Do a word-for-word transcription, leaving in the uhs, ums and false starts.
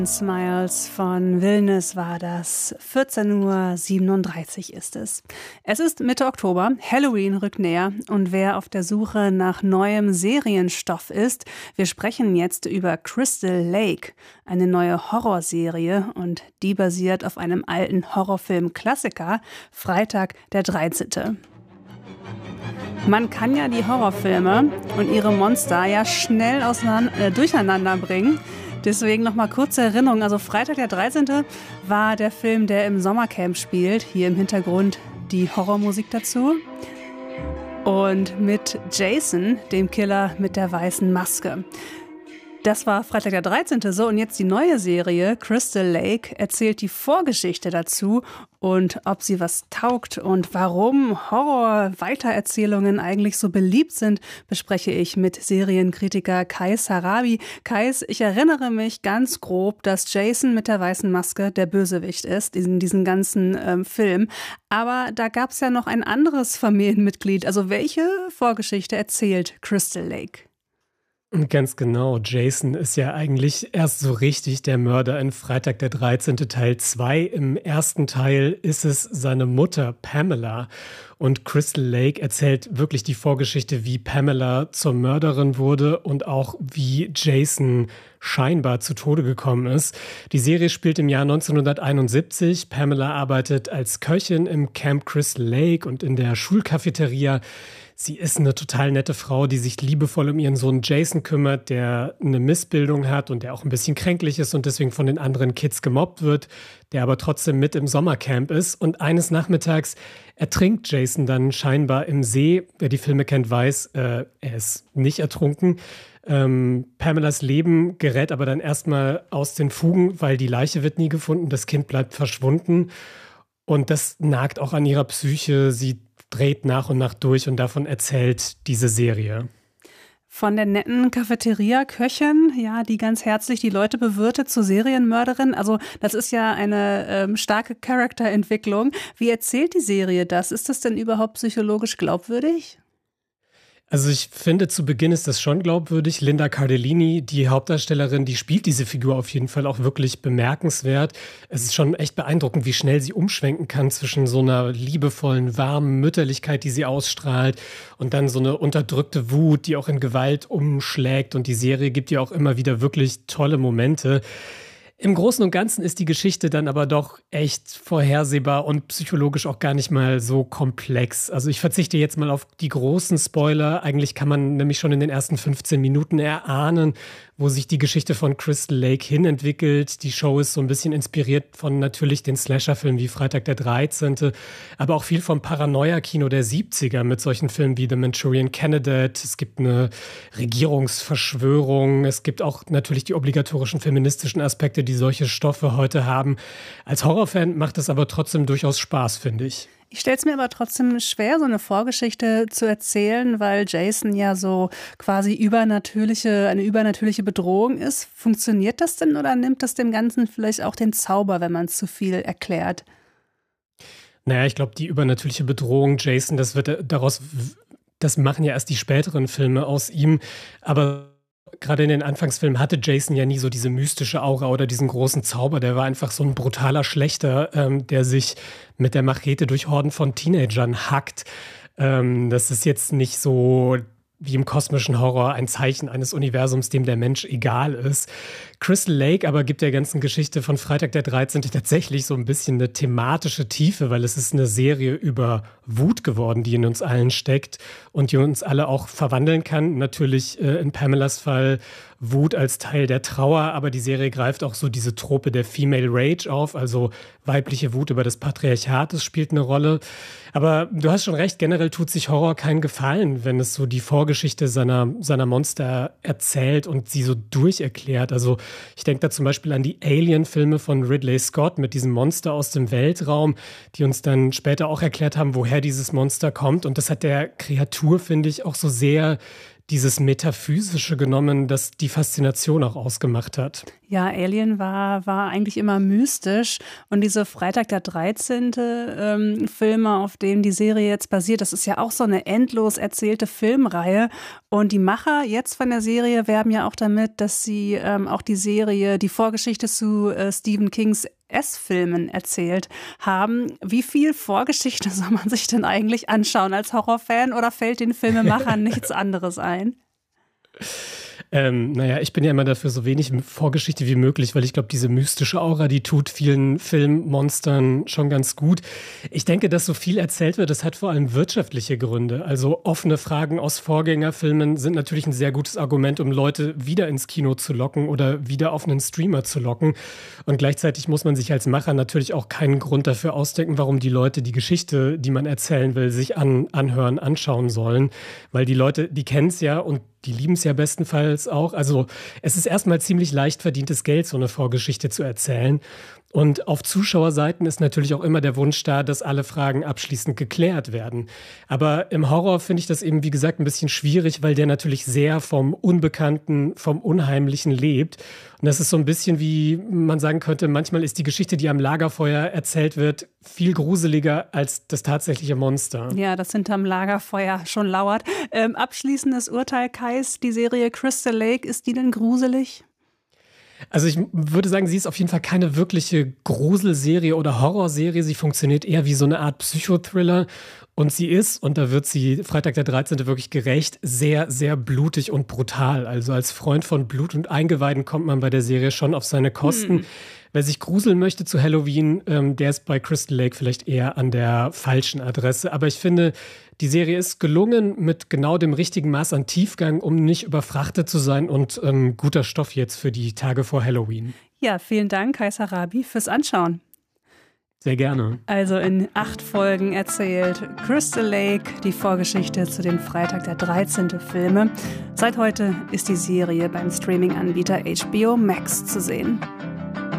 Smiles von Wilnes war das. vierzehn Uhr siebenunddreißig ist es. Es ist Mitte Oktober, Halloween rückt näher und wer auf der Suche nach neuem Serienstoff ist, wir sprechen jetzt über Crystal Lake, eine neue Horrorserie und die basiert auf einem alten Horrorfilm-Klassiker, Freitag der dreizehnte Man kann ja die Horrorfilme und ihre Monster ja schnell auseinander, äh, durcheinander bringen. Deswegen nochmal kurze Erinnerung. Also Freitag der dreizehnte war der Film, der im Sommercamp spielt. Hier im Hintergrund die Horrormusik dazu. Und mit Jason, dem Killer mit der weißen Maske. Das war Freitag der dreizehnte so und jetzt die neue Serie Crystal Lake erzählt die Vorgeschichte dazu und ob sie was taugt und warum Horror-Weitererzählungen eigentlich so beliebt sind, bespreche ich mit Serienkritiker Kais Harabi. Kais, ich erinnere mich ganz grob, dass Jason mit der weißen Maske der Bösewicht ist in diesem ganzen ähm, Film. Aber da gab es ja noch ein anderes Familienmitglied. Also welche Vorgeschichte erzählt Crystal Lake? Ganz genau. Jason ist ja eigentlich erst so richtig der Mörder in Freitag der dreizehnte Teil zwei. Im ersten Teil ist es seine Mutter Pamela. Und Crystal Lake erzählt wirklich die Vorgeschichte, wie Pamela zur Mörderin wurde und auch wie Jason scheinbar zu Tode gekommen ist. Die Serie spielt im Jahr neunzehnhunderteinundsiebzig. Pamela arbeitet als Köchin im Camp Crystal Lake und in der Schulcafeteria. Sie ist eine total nette Frau, die sich liebevoll um ihren Sohn Jason kümmert, der eine Missbildung hat und der auch ein bisschen kränklich ist und deswegen von den anderen Kids gemobbt wird, der aber trotzdem mit im Sommercamp ist. Und eines Nachmittags ertrinkt Jason dann scheinbar im See. Wer die Filme kennt, weiß, äh, er ist nicht ertrunken. Ähm, Pamelas Leben gerät aber dann erstmal aus den Fugen, weil die Leiche wird nie gefunden, das Kind bleibt verschwunden. Und das nagt auch an ihrer Psyche. Sie dreht nach und nach durch und davon erzählt diese Serie. Von der netten Cafeteria-Köchin, ja, die ganz herzlich die Leute bewirtet, zur Serienmörderin. Also das ist ja eine ähm, starke Charakterentwicklung. Wie erzählt die Serie das? Ist das denn überhaupt psychologisch glaubwürdig? Also ich finde, zu Beginn ist das schon glaubwürdig. Linda Cardellini, die Hauptdarstellerin, die spielt diese Figur auf jeden Fall auch wirklich bemerkenswert. Es ist schon echt beeindruckend, wie schnell sie umschwenken kann zwischen so einer liebevollen, warmen Mütterlichkeit, die sie ausstrahlt, und dann so eine unterdrückte Wut, die auch in Gewalt umschlägt. Und die Serie gibt ihr auch immer wieder wirklich tolle Momente. Im Großen und Ganzen ist die Geschichte dann aber doch echt vorhersehbar und psychologisch auch gar nicht mal so komplex. Also ich verzichte jetzt mal auf die großen Spoiler. Eigentlich kann man nämlich schon in den ersten fünfzehn Minuten erahnen, wo sich die Geschichte von Crystal Lake hin entwickelt. Die Show ist so ein bisschen inspiriert von natürlich den Slasher-Filmen wie Freitag der dreizehnte, aber auch viel vom Paranoia-Kino der siebziger mit solchen Filmen wie The Manchurian Candidate. Es gibt eine Regierungsverschwörung. Es gibt auch natürlich die obligatorischen feministischen Aspekte, die solche Stoffe heute haben. Als Horrorfan macht es aber trotzdem durchaus Spaß, finde ich. Ich stelle es mir aber trotzdem schwer, so eine Vorgeschichte zu erzählen, weil Jason ja so quasi übernatürliche, eine übernatürliche Bedrohung ist. Funktioniert das denn oder nimmt das dem Ganzen vielleicht auch den Zauber, wenn man es zu viel erklärt? Naja, ich glaube, die übernatürliche Bedrohung, Jason, das wird daraus, das machen ja erst die späteren Filme aus ihm, aber gerade in den Anfangsfilmen hatte Jason ja nie so diese mystische Aura oder diesen großen Zauber. Der war einfach so ein brutaler Schlächter, ähm, der sich mit der Machete durch Horden von Teenagern hackt. Ähm, das ist jetzt nicht so wie im kosmischen Horror ein Zeichen eines Universums, dem der Mensch egal ist. Crystal Lake aber gibt der ganzen Geschichte von Freitag der dreizehnte tatsächlich so ein bisschen eine thematische Tiefe, weil es ist eine Serie über Wut geworden, die in uns allen steckt und die uns alle auch verwandeln kann. Natürlich äh, in Pamelas Fall Wut als Teil der Trauer, aber die Serie greift auch so diese Trope der Female Rage auf, also weibliche Wut über das Patriarchat, das spielt eine Rolle. Aber du hast schon recht, generell tut sich Horror keinen Gefallen, wenn es so die Vorgeschichte seiner, seiner Monster erzählt und sie so durcherklärt. Also ich denke da zum Beispiel an die Alien-Filme von Ridley Scott mit diesem Monster aus dem Weltraum, die uns dann später auch erklärt haben, woher dieses Monster kommt. Und das hat der Kreatur, finde ich, auch so sehr dieses Metaphysische genommen, das die Faszination auch ausgemacht hat. Ja, Alien war, war eigentlich immer mystisch und diese Freitag der dreizehnte Ähm, Filme, auf denen die Serie jetzt basiert, das ist ja auch so eine endlos erzählte Filmreihe und die Macher jetzt von der Serie werben ja auch damit, dass sie ähm, auch die Serie, die Vorgeschichte zu äh, Stephen Kings S-Filmen erzählt haben. Wie viel Vorgeschichte soll man sich denn eigentlich anschauen als Horrorfan oder fällt den Filmemachern nichts anderes ein? Ähm, naja, ich bin ja immer dafür so wenig Vorgeschichte wie möglich, weil ich glaube, diese mystische Aura, die tut vielen Filmmonstern schon ganz gut. Ich denke, dass so viel erzählt wird, das hat vor allem wirtschaftliche Gründe. Also offene Fragen aus Vorgängerfilmen sind natürlich ein sehr gutes Argument, um Leute wieder ins Kino zu locken oder wieder auf einen Streamer zu locken. Und gleichzeitig muss man sich als Macher natürlich auch keinen Grund dafür ausdenken, warum die Leute die Geschichte, die man erzählen will, sich an, anhören, anschauen sollen. Weil die Leute, die kennen es ja und die lieben es ja bestenfalls auch. Also es ist erstmal ziemlich leicht verdientes Geld, so eine Vorgeschichte zu erzählen. Und auf Zuschauerseiten ist natürlich auch immer der Wunsch da, dass alle Fragen abschließend geklärt werden. Aber im Horror finde ich das eben, wie gesagt, ein bisschen schwierig, weil der natürlich sehr vom Unbekannten, vom Unheimlichen lebt. Und das ist so ein bisschen wie man sagen könnte, manchmal ist die Geschichte, die am Lagerfeuer erzählt wird, viel gruseliger als das tatsächliche Monster. Ja, das hinterm Lagerfeuer schon lauert. Ähm, abschließendes Urteil, Kais, die Serie Crystal Lake, ist die denn gruselig? Also ich würde sagen, sie ist auf jeden Fall keine wirkliche Gruselserie oder Horrorserie. Sie funktioniert eher wie so eine Art Psychothriller. Und sie ist, und da wird sie Freitag der dreizehnte wirklich gerecht, sehr, sehr blutig und brutal. Also als Freund von Blut und Eingeweiden kommt man bei der Serie schon auf seine Kosten. Hm. Wer sich gruseln möchte zu Halloween, ähm, der ist bei Crystal Lake vielleicht eher an der falschen Adresse. Aber ich finde, die Serie ist gelungen mit genau dem richtigen Maß an Tiefgang, um nicht überfrachtet zu sein und ähm, guter Stoff jetzt für die Tage vor Halloween. Ja, vielen Dank, Kais Harabi, fürs Anschauen. Sehr gerne. Also in acht Folgen erzählt Crystal Lake die Vorgeschichte zu den Freitag der dreizehnte Filme. Seit heute ist die Serie beim Streaming-Anbieter H B O Max zu sehen.